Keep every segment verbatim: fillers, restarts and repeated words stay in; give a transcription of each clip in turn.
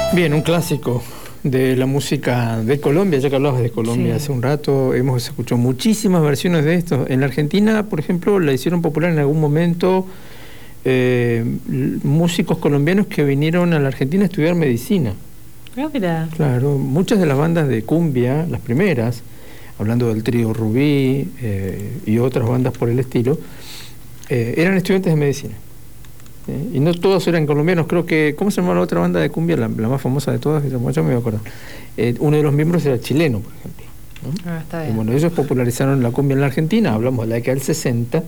Bien, un clásico de la música de Colombia, ya que hablabas de Colombia sí. hace un rato, hemos escuchado muchísimas versiones de esto. En la Argentina, por ejemplo, la hicieron popular en algún momento eh, músicos colombianos que vinieron a la Argentina a estudiar medicina. Ah, mira. Claro, muchas de las bandas de cumbia, las primeras, hablando del trío Rubí eh, y otras bandas por el estilo, eh, eran estudiantes de medicina. ¿Sí? Y no todos eran colombianos, creo que, ¿cómo se llama la otra banda de cumbia, la, la más famosa de todas? Yo me voy a acordar. Eh, uno de los miembros era chileno, por ejemplo, ¿no? Ah, está bien. Y bueno, ellos popularizaron la cumbia en la Argentina, hablamos de la década del sesenta,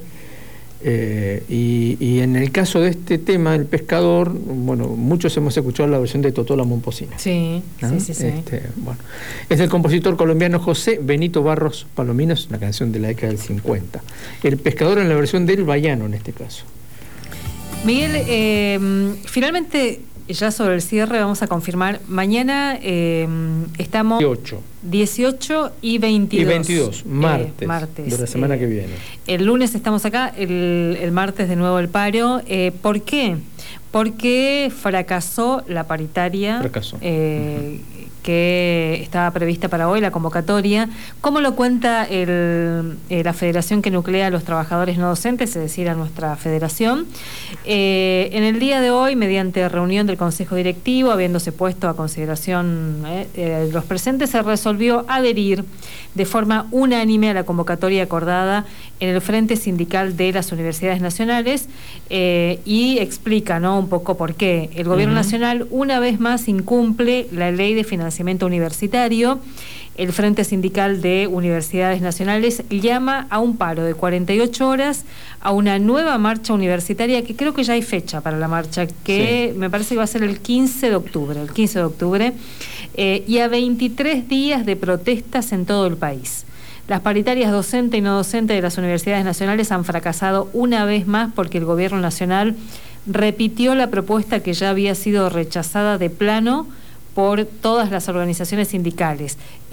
eh, y, y en el caso de este tema, El Pescador, bueno, muchos hemos escuchado la versión de Totó la Momposina. Sí, ¿no? sí, sí, sí. Este, bueno, es del compositor colombiano José Benito Barros Palomino, es una canción de la década del cincuenta. El Pescador en la versión del Baiano, en este caso. Miguel, eh, finalmente, ya sobre el cierre, vamos a confirmar. Mañana eh, estamos dieciocho. dieciocho y veintidós. Y veintidós, martes, eh, martes de la semana eh, que viene. El lunes estamos acá, el, el martes de nuevo el paro. Eh, ¿Por qué? Porque fracasó la paritaria. Fracasó. Eh, uh-huh. que estaba prevista para hoy, la convocatoria. ¿Cómo lo cuenta el, eh, la federación que nuclea a los trabajadores no docentes, es decir, a nuestra federación? Eh, en el día de hoy, mediante reunión del Consejo Directivo, habiéndose puesto a consideración eh, eh, los presentes, se resolvió adherir de forma unánime a la convocatoria acordada en el Frente Sindical de las Universidades Nacionales eh, y explica, ¿no?, un poco por qué. El Gobierno uh-huh. Nacional una vez más incumple la Ley de Financiamiento Universitario. El Frente Sindical de Universidades Nacionales llama a un paro de cuarenta y ocho horas, a una nueva marcha universitaria, que creo que ya hay fecha para la marcha, que sí. me parece que va a ser el quince de octubre, el quince de octubre, eh, y a veintitrés días de protestas en todo el país. Las paritarias docente y no docente de las universidades nacionales han fracasado una vez más porque el Gobierno Nacional repitió la propuesta que ya había sido rechazada de plano por todas las organizaciones sindicales.